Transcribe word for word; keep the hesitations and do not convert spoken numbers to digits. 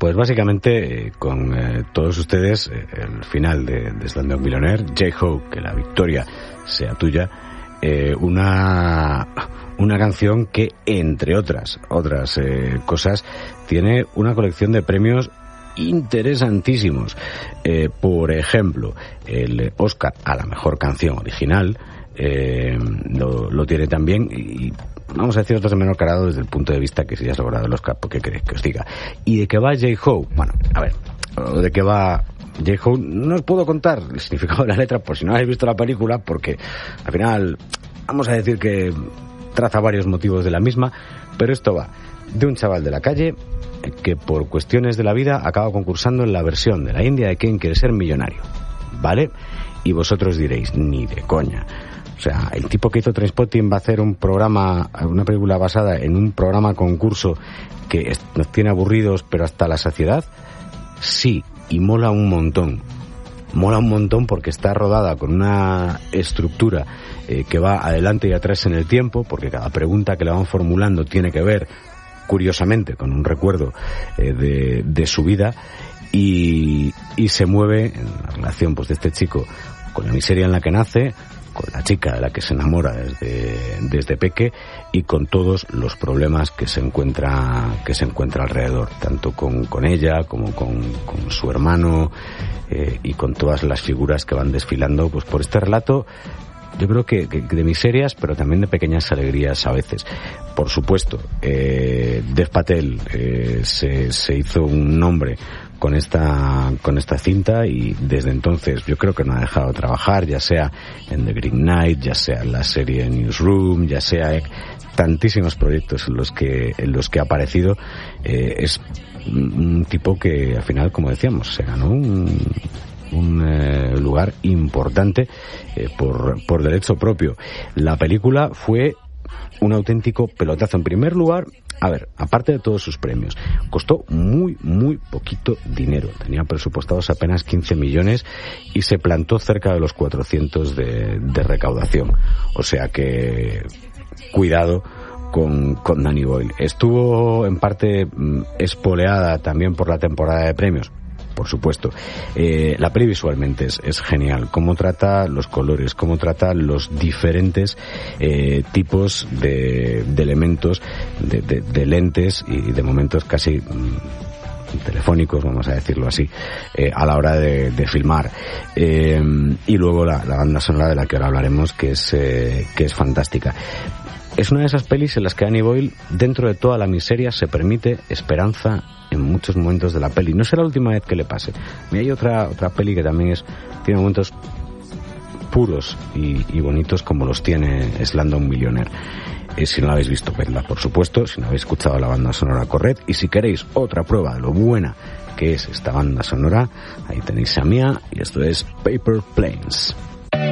Pues básicamente, eh, con eh, todos ustedes, eh, el final de, de Slumdog Millionaire, J-Hope, que la victoria sea tuya, eh, una, una canción que, entre otras, otras eh, cosas, tiene una colección de premios interesantísimos. Eh, por ejemplo, el Oscar a la mejor canción original, eh, lo, lo tiene también, y vamos a decir otros de menor calado desde el punto de vista que si ya has logrado el Oscar, ¿por qué queréis que os diga? ¿Y de qué va J-Hope? Bueno, a ver, ¿de qué va J-Hope? No os puedo contar el significado de la letra por si no habéis visto la película, porque al final vamos a decir que traza varios motivos de la misma, pero esto va de un chaval de la calle que por cuestiones de la vida acaba concursando en la versión de la India de Quién quiere ser millonario, ¿vale? Y vosotros diréis, ni de coña. O sea, el tipo que hizo Trainspotting va a hacer un programa, una película basada en un programa concurso que nos tiene aburridos pero hasta la saciedad. Sí, y mola un montón. Mola un montón porque está rodada con una estructura eh, que va adelante y atrás en el tiempo, porque cada pregunta que le van formulando tiene que ver, curiosamente, con un recuerdo eh, de, de su vida, y, y se mueve en la relación pues de este chico con la miseria en la que nace, con la chica de la que se enamora desde, desde peque, y con todos los problemas que se encuentra, que se encuentra alrededor, tanto con, con ella como con, con su hermano, eh, y con todas las figuras que van desfilando pues por este relato. Yo creo que, que de miserias, pero también de pequeñas alegrías a veces. Por supuesto, eh, Dev Patel eh, se, se hizo un nombre con esta con esta cinta, y desde entonces yo creo que no ha dejado de trabajar, ya sea en The Green Knight, ya sea en la serie Newsroom, ya sea en tantísimos proyectos en los que en los que ha aparecido. Eh, es un tipo que al final, como decíamos, se ganó un un eh, lugar importante eh, por, por derecho propio. La película fue un auténtico pelotazo. En primer lugar, a ver, aparte de todos sus premios, costó muy, muy poquito dinero. Tenía presupuestados apenas quince millones y se plantó cerca de los cuatrocientos de, de recaudación. O sea que, cuidado con, con Danny Boyle. Estuvo en parte mm, espoleada también por la temporada de premios. Por supuesto. Eh, la peli visualmente es, es genial. Cómo trata los colores, cómo trata los diferentes eh, tipos de, de elementos, de, de, de lentes y de momentos casi mmm, telefónicos, vamos a decirlo así, eh, a la hora de, de filmar. Eh, y luego la, la banda sonora de la que ahora hablaremos, que es, eh, que es fantástica. Es una de esas pelis en las que Danny Boyle, dentro de toda la miseria, se permite esperanza en muchos momentos de la peli. No será la última vez que le pase. Y hay otra otra peli que también es tiene momentos puros y, y bonitos como los tiene Slumdog Millionaire. Eh, si no la habéis visto, vedla, por supuesto. Si no habéis escuchado la banda sonora, corred. Y si queréis otra prueba de lo buena que es esta banda sonora, ahí tenéis a Mia, y esto es Paper Planes.